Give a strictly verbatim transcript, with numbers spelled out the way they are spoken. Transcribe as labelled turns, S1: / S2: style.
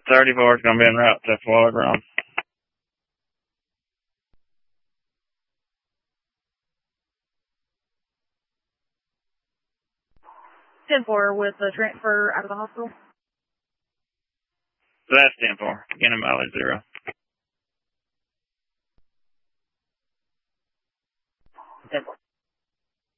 S1: thirty-four is going to be en route to Floyd Run.
S2: ten four with the transfer out of the hospital.
S1: So that's ten four. Get him mileage zero.